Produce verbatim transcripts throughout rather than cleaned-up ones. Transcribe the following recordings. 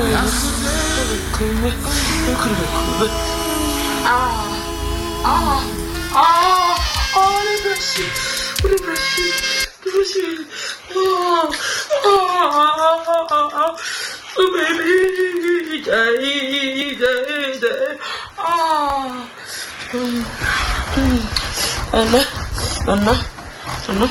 Come, come, come. Ah, ah, ah. Oh, the brush, the brush, the brush. Oh, oh, oh, baby, die, die, die. Ah, um, um, Anna, Anna, Anna,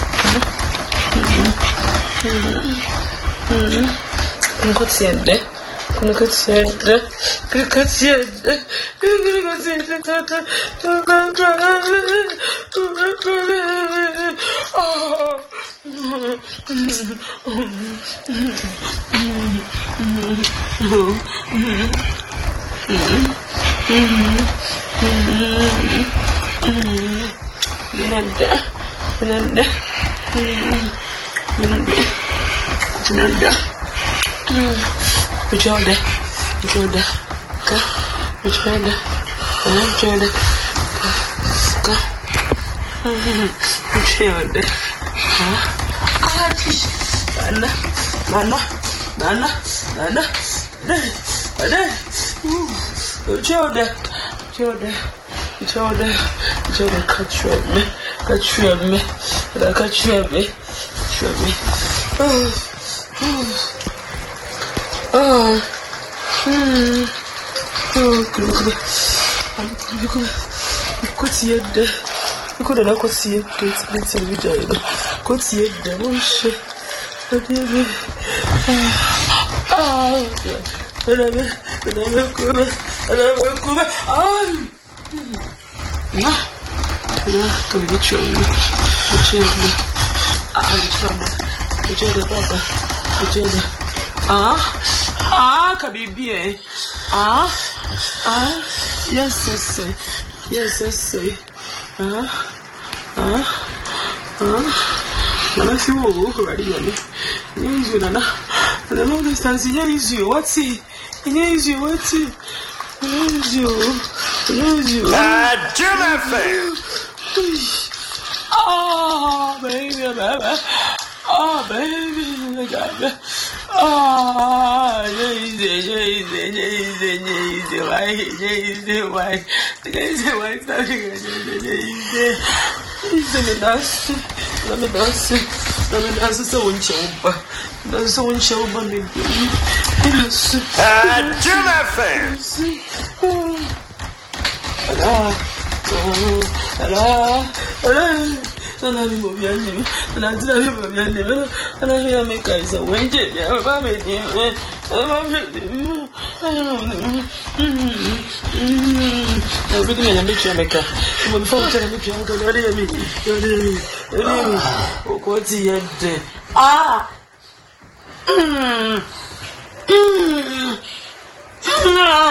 Anna. Come consciente, come consciente, come consciente, come consciente, oh. Nanda, Nanda, Nanda, Nanda. Matilda, Matilda, go, Matilda, Matilda, go, Matilda, ah, Nana, Nana, Nana, Nana, Nana, Matilda, Matilda, Matilda, Matilda, catch you at me, catch you at me, catch you at me, catch you at me, oh, oh. Oh, hmm. Oh, good, good. I'm good, good. What's the end? You could have got see it. It's a video. What's the end? Oh, shit. Oh, dear. Ah, I love it. I love it. I love it. Ah, yeah. Yeah, come and get you. Get you. Ah, get you. Get you, Baba. Get you. Ah. Ah, Kabibi, eh? Ah, ah, yes, yes, yes, yes, yes. Ah, ah, ah. Nana, see what we're already on. Yes, you, Nana. I don't understand. Yes, you. What's it? Yes, you. What's it? Yes, you. Yes, you. Ah, Jennifer. Oh, baby, baby. Oh, baby, baby. Ah, Jesus, Jesus, Jesus, Jesus, why, Jesus, why, Jesus, why, Jesus, let me dance, let me dance, let me dance, so unchilled, that's so unchilled, but me, ah, Jennifer, hello, hello. And I remove your name, and I tell you about your name, and I hear me guys a winter. I'm a baby, I'm a baby. Everything I make you make a phone to make you go to me. What's the end? Ah, mm, mm,